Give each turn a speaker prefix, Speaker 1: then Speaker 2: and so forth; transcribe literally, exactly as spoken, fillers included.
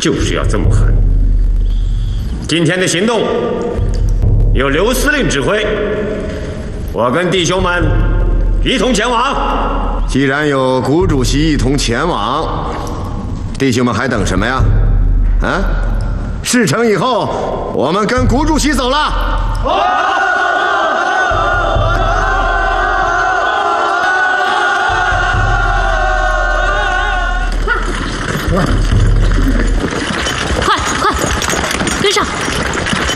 Speaker 1: 就是要这么狠。今天的行动由刘司令指挥，我跟弟兄们一同前往。
Speaker 2: 既然有谷主席一同前往，弟兄们还等什么呀？啊！事成以后，我们跟谷主席走了。